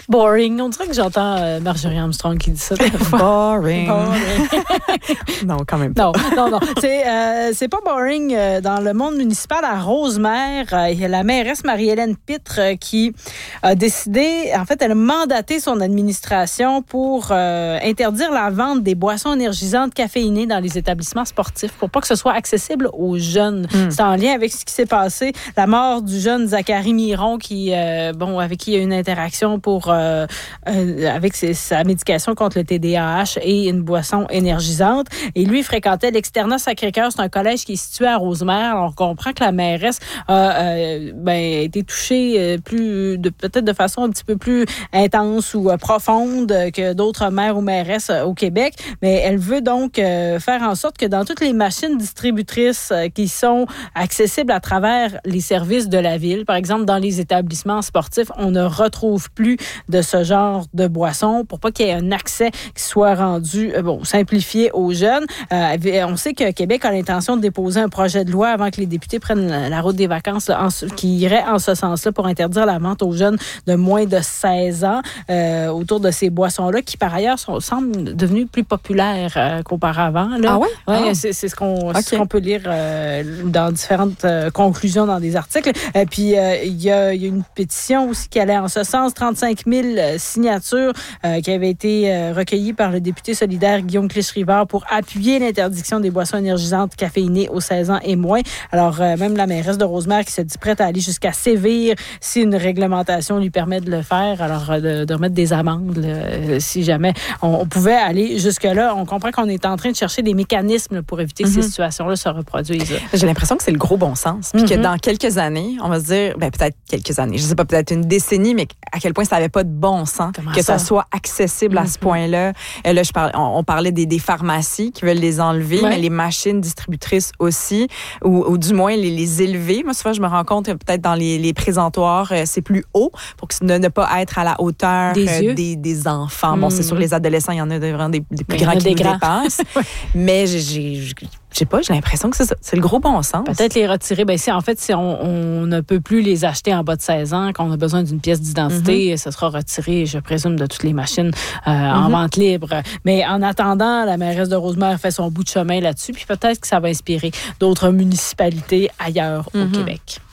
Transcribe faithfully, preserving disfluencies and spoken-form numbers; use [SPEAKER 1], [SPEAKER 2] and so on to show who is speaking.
[SPEAKER 1] Boring. On dirait que j'entends euh, Marjorie Armstrong qui dit ça.
[SPEAKER 2] Boring.
[SPEAKER 1] Boring.
[SPEAKER 2] Non, quand même pas.
[SPEAKER 1] Non, non, non. C'est, euh, c'est pas boring. Euh, dans le monde municipal à Rosemère, euh, il y a la mairesse Marie-Hélène Pitre euh, qui a décidé, en fait, elle a mandaté son administration pour euh, interdire la vente des boissons énergisantes caféinées dans les établissements sportifs pour pas que ce soit accessible aux jeunes. Mm. C'est en lien avec ce qui s'est passé, la mort du jeune Zachary Miron qui, euh, bon, avec qui il y a eu une interaction pour, euh, euh, avec ses, sa médication contre le T D A H et une boisson énergisante. Et lui, il fréquentait l'externat Sacré-Cœur. C'est un collège qui est situé à Rosemère. Alors, on comprend que la mairesse a euh, ben, été touchée euh, plus, de, peut-être de façon un petit peu plus intense ou euh, profonde que d'autres maires ou mairesses euh, au Québec. Mais elle veut donc euh, faire en sorte que dans toutes les machines distributrices euh, qui sont accessibles à travers les services de la ville, par exemple dans les établissements sportifs, on ne retrouve plus de ce genre de boissons pour pas qu'il y ait un accès qui soit rendu, euh, bon, simplifié aux jeunes. Euh, on sait que Québec a l'intention de déposer un projet de loi avant que les députés prennent la, la route des vacances là, en, qui irait en ce sens-là pour interdire la vente aux jeunes de moins de seize ans euh, autour de ces boissons-là qui, par ailleurs, sont, semblent devenues plus populaires euh, qu'auparavant. Là.
[SPEAKER 2] Ah oui?
[SPEAKER 1] Oui,
[SPEAKER 2] ah.
[SPEAKER 1] c'est, c'est, ce qu'on,
[SPEAKER 2] okay.
[SPEAKER 1] c'est ce qu'on peut lire euh, dans différentes euh, conclusions dans des articles. Et puis, il euh, y, y a une pétition aussi qui allait en ce sens, trente-cinq mille signatures euh, qui avaient été euh, recueillies par le député solidaire Guillaume Clich-Rivard pour appuyer l'interdiction des boissons énergisantes caféinées aux seize ans et moins. Alors, euh, même la mairesse de Rosemère qui se dit prête à aller jusqu'à sévir si une réglementation lui permet de le faire, alors euh, de, de remettre des amendes là, si jamais on, on pouvait aller jusque-là. On comprend qu'on est en train de chercher des mécanismes pour éviter que mm-hmm. ces situations-là se reproduisent.
[SPEAKER 2] J'ai l'impression que c'est le gros bon sens. Puis mm-hmm. que dans quelques années, on va se dire, ben peut-être quelques années, je sais pas, peut-être une décennie, mais à quel point ça n'avait pas de bon sens Comment que ça? ça soit accessible mm-hmm. à ce point-là. Et là, je parle, on, on parlait des, des pharmacies qui veulent les enlever, ouais. mais les machines distributrices aussi, ou, ou du moins les, les élever. Moi, souvent, je me rends compte que peut-être dans les, les présentoirs, euh, c'est plus haut pour que, ne, ne pas être à la hauteur des, euh, des, des enfants. Mm-hmm. Bon, c'est sûr, les adolescents, il y en a vraiment des, des plus grands qui nous dépassent. Mais j'ai, j'ai, j'ai Je sais pas, j'ai l'impression que c'est ça. C'est le gros bon sens.
[SPEAKER 1] Peut-être les retirer. Ben, si, en fait, si on, on ne peut plus les acheter en bas de seize ans, qu'on a besoin d'une pièce d'identité, mm-hmm. ça sera retiré, je présume, de toutes les machines euh, mm-hmm. en vente libre. Mais en attendant, la mairesse de Rosemère fait son bout de chemin là-dessus, puis peut-être que ça va inspirer d'autres municipalités ailleurs mm-hmm. au Québec.